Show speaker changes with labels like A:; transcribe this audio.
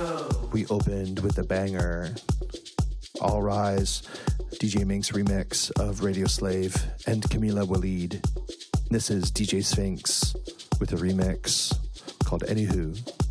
A: We opened with a banger, All Rise, DJ Mink's remix of Radio Slave and Camila Waleed. This is DJ Sphinx with a remix called Anywho.